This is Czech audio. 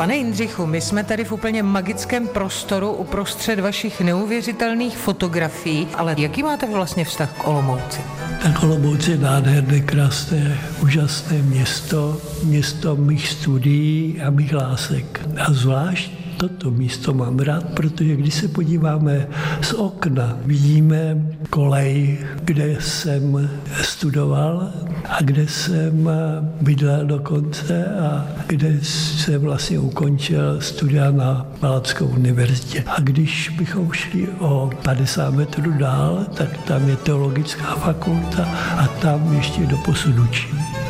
Pane Jindřichu, my jsme tady v úplně magickém prostoru uprostřed vašich neuvěřitelných fotografií, ale jaký máte vlastně vztah k Olomouci? Tak Olomouc je nádherné, krásné, úžasné město mých studií a mých lásek. A zvlášť toto místo mám rád, protože když se podíváme z okna, vidíme kolej, kde jsem studoval a kde jsem bydlel dokonce a kde jsem vlastně ukončil studia na Palackové univerzitě. A když bychom šli o 50 metrů dál, tak tam je teologická fakulta a tam ještě doposud učím.